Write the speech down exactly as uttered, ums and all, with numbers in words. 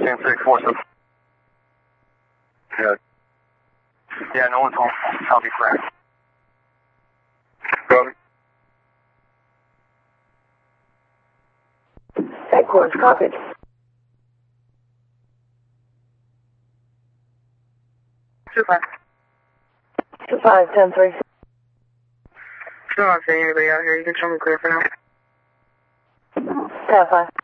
ten six four seven. Yeah. Yeah, no one's home. Copy, Frank. Copy. Headquarters, copied. Two five. Two five, ten three. Still not seeing anybody out here. You can show me clear for now. ten five.